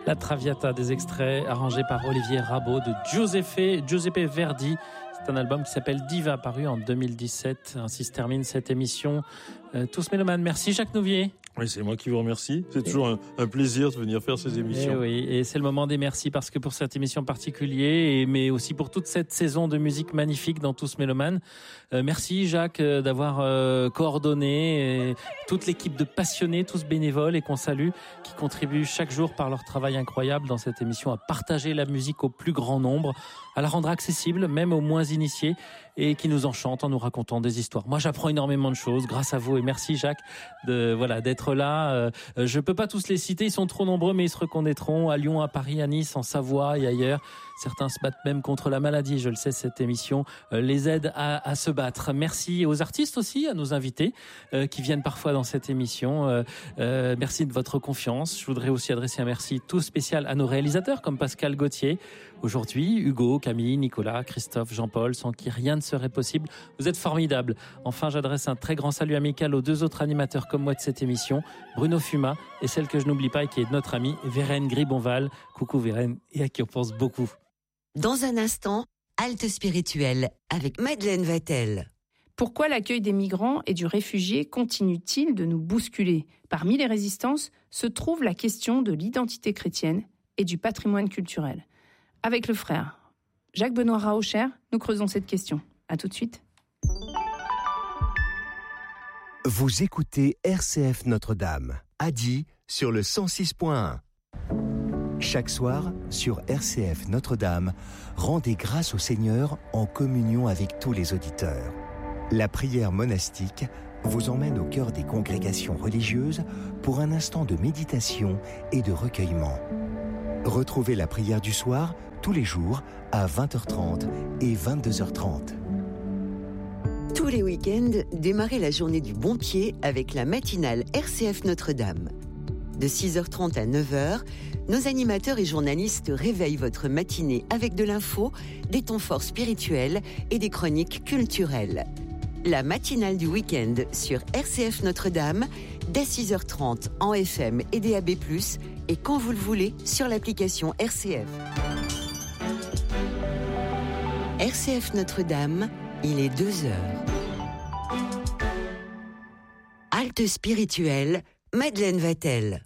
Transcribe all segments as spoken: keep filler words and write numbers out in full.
La Traviata, des extraits arrangés par Olivier Rabaud de Giuseppe, Giuseppe Verdi. C'est un album qui s'appelle Diva, paru en deux mille dix-sept. Ainsi se termine cette émission. Euh, Tous Mélomanes, merci Jacques Nouvier. Oui, c'est moi qui vous remercie. C'est toujours un, un plaisir de venir faire ces émissions. Et oui, et c'est le moment des merci parce que pour cette émission particulière, et, mais aussi pour toute cette saison de musique magnifique dans Tous Mélomanes. Euh, merci Jacques euh, d'avoir euh, coordonné et toute l'équipe de passionnés, tous bénévoles et qu'on salue, qui contribuent chaque jour par leur travail incroyable dans cette émission à partager la musique au plus grand nombre, à la rendre accessible, même aux moins initiés, et qui nous enchantent en nous racontant des histoires. Moi, j'apprends énormément de choses grâce à vous et merci Jacques de voilà d'être là. Euh, je peux pas tous les citer, ils sont trop nombreux, mais ils se reconnaîtront à Lyon, à Paris, à Nice, en Savoie et ailleurs. Certains se battent même contre la maladie, je le sais, cette émission euh, les aide à, à se battre. Merci aux artistes aussi, à nos invités euh, qui viennent parfois dans cette émission. Euh, euh, merci de votre confiance. Je voudrais aussi adresser un merci tout spécial à nos réalisateurs comme Pascal Gauthier. Aujourd'hui, Hugo, Camille, Nicolas, Christophe, Jean-Paul, sans qui rien ne serait possible. Vous êtes formidables. Enfin, j'adresse un très grand salut amical aux deux autres animateurs comme moi de cette émission, Bruno Fuma et celle que je n'oublie pas et qui est notre amie Vérène Gribonval. Coucou Vérène, et à qui on pense beaucoup. Dans un instant, halte spirituelle avec Madeleine Vatel. Pourquoi l'accueil des migrants et du réfugié continue-t-il de nous bousculer ? Parmi les résistances se trouve la question de l'identité chrétienne et du patrimoine culturel. Avec le frère Jacques-Benoît Raocher, nous creusons cette question. À tout de suite. Vous écoutez R C F Notre-Dame, Adi sur le cent six point un. Chaque soir, sur R C F Notre-Dame, rendez grâce au Seigneur en communion avec tous les auditeurs. La prière monastique vous emmène au cœur des congrégations religieuses pour un instant de méditation et de recueillement. Retrouvez la prière du soir tous les jours à vingt heures trente et vingt-deux heures trente. Tous les week-ends, démarrez la journée du bon pied avec la matinale R C F Notre-Dame. De six heures trente à neuf heures, nos animateurs et journalistes réveillent votre matinée avec de l'info, des temps forts spirituels et des chroniques culturelles. La matinale du week-end sur R C F Notre-Dame, dès six heures trente en F M et D A B plus, et quand vous le voulez sur l'application R C F. R C F Notre-Dame, il est deux heures. Halte spirituelle, Madeleine Vatel.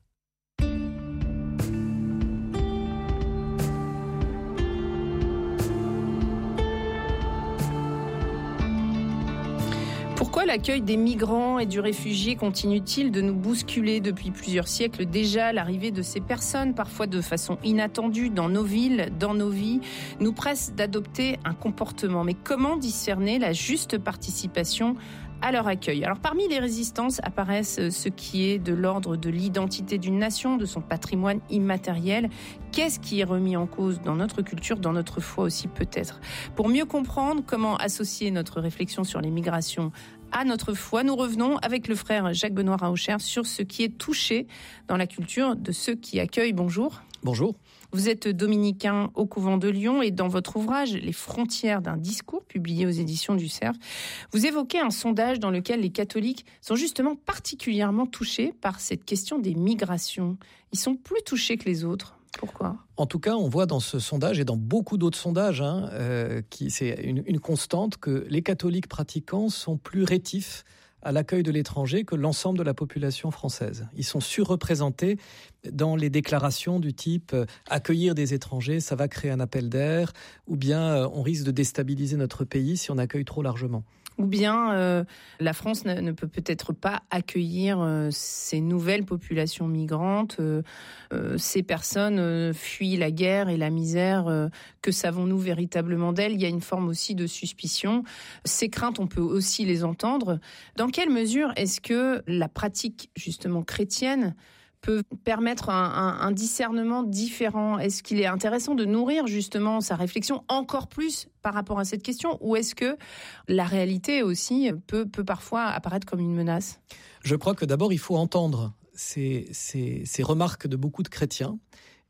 Pourquoi l'accueil des migrants et du réfugié continue-t-il de nous bousculer depuis plusieurs siècles déjà ? L'arrivée de ces personnes, parfois de façon inattendue, dans nos villes, dans nos vies, nous presse d'adopter un comportement. Mais comment discerner la juste participation à leur accueil ? Alors parmi les résistances apparaissent ce qui est de l'ordre de l'identité d'une nation, de son patrimoine immatériel. Qu'est-ce qui est remis en cause dans notre culture, dans notre foi aussi peut-être ? Pour mieux comprendre comment associer notre réflexion sur les migrations à notre foi, nous revenons avec le frère Jacques-Benoît Raocher sur ce qui est touché dans la culture de ceux qui accueillent. Bonjour. Bonjour. Vous êtes dominicain au couvent de Lyon et dans votre ouvrage « Les frontières d'un discours » publié aux éditions du Cerf, vous évoquez un sondage dans lequel les catholiques sont justement particulièrement touchés par cette question des migrations. Ils sont plus touchés que les autres. Pourquoi ? En tout cas, on voit dans ce sondage et dans beaucoup d'autres sondages, hein, euh, qui c'est une, une constante, que les catholiques pratiquants sont plus rétifs à l'accueil de l'étranger que l'ensemble de la population française. Ils sont surreprésentés dans les déclarations du type euh, « accueillir des étrangers, ça va créer un appel d'air » ou bien euh, « on risque de déstabiliser notre pays si on accueille trop largement ». Ou bien euh, la France ne, ne peut peut-être pas accueillir euh, ces nouvelles populations migrantes. Euh, euh, ces personnes euh, fuient la guerre et la misère. Euh, que savons-nous véritablement d'elles ? Il y a une forme aussi de suspicion. Ces craintes, on peut aussi les entendre. Dans quelle mesure est-ce que la pratique justement chrétienne peut permettre un, un, un discernement différent ? Est-ce qu'il est intéressant de nourrir justement sa réflexion encore plus par rapport à cette question, ou est-ce que la réalité aussi peut, peut parfois apparaître comme une menace ? Je crois que d'abord il faut entendre ces, ces, ces remarques de beaucoup de chrétiens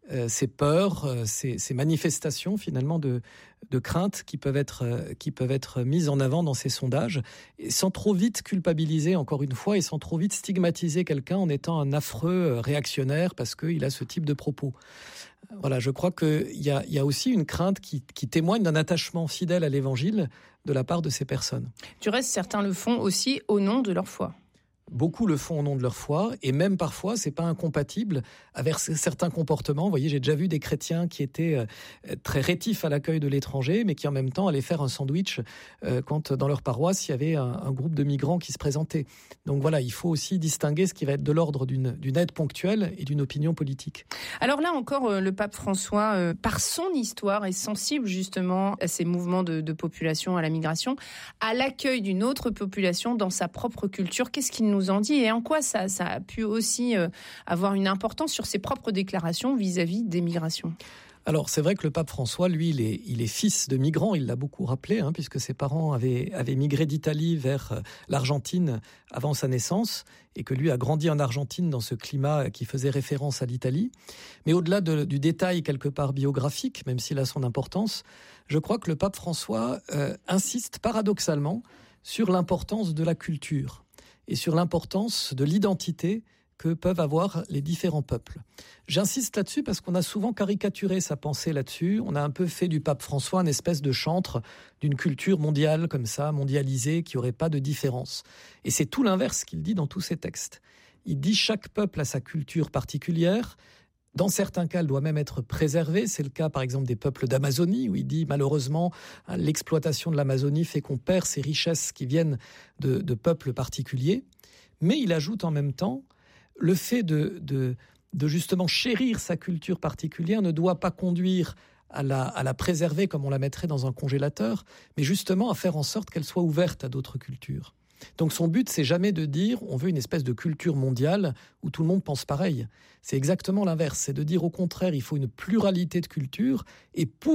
euh, ces peurs, euh, ces, ces manifestations finalement de, de crainte qui peuvent être, euh, qui peuvent être mises en avant dans ces sondages, et sans trop vite culpabiliser encore une fois et sans trop vite stigmatiser quelqu'un en étant un affreux réactionnaire parce qu'il a ce type de propos. Voilà, je crois qu'il y a, il y a aussi une crainte qui, qui témoigne d'un attachement fidèle à l'Évangile de la part de ces personnes. Du reste, certains le font aussi au nom de leur foi. Beaucoup le font au nom de leur foi, et même parfois, c'est pas incompatible avec certains comportements. Vous voyez, j'ai déjà vu des chrétiens qui étaient euh, très rétifs à l'accueil de l'étranger, mais qui en même temps allaient faire un sandwich euh, quand dans leur paroisse, il y avait un, un groupe de migrants qui se présentait. Donc voilà, il faut aussi distinguer ce qui va être de l'ordre d'une, d'une aide ponctuelle et d'une opinion politique. Alors là encore, euh, le pape François, euh, par son histoire, est sensible justement à ces mouvements de, de population, à la migration, à l'accueil d'une autre population dans sa propre culture. Qu'est-ce qu'il nous nous en dit et en quoi ça, ça a pu aussi euh, avoir une importance sur ses propres déclarations vis-à-vis des migrations? Alors, c'est vrai que le pape François, lui, il est, il est fils de migrants, il l'a beaucoup rappelé, hein, puisque ses parents avaient, avaient migré d'Italie vers l'Argentine avant sa naissance, et que lui a grandi en Argentine dans ce climat qui faisait référence à l'Italie. Mais au-delà de, du détail quelque part biographique, même s'il a son importance, je crois que le pape François euh, insiste paradoxalement sur l'importance de la culture et sur l'importance de l'identité que peuvent avoir les différents peuples. J'insiste là-dessus parce qu'on a souvent caricaturé sa pensée là-dessus. On a un peu fait du pape François une espèce de chantre d'une culture mondiale comme ça, mondialisée, qui n'aurait pas de différence. Et c'est tout l'inverse qu'il dit dans tous ses textes. Il dit chaque peuple a sa culture particulière. Dans certains cas, elle doit même être préservée. C'est le cas, par exemple, des peuples d'Amazonie, où il dit, malheureusement, l'exploitation de l'Amazonie fait qu'on perd ces richesses qui viennent de, de peuples particuliers. Mais il ajoute en même temps, le fait de, de, de justement chérir sa culture particulière ne doit pas conduire à la, à la préserver comme on la mettrait dans un congélateur, mais justement à faire en sorte qu'elle soit ouverte à d'autres cultures. Donc son but, c'est jamais de dire on veut une espèce de culture mondiale où tout le monde pense pareil. C'est exactement l'inverse. C'est de dire au contraire, il faut une pluralité de cultures et pour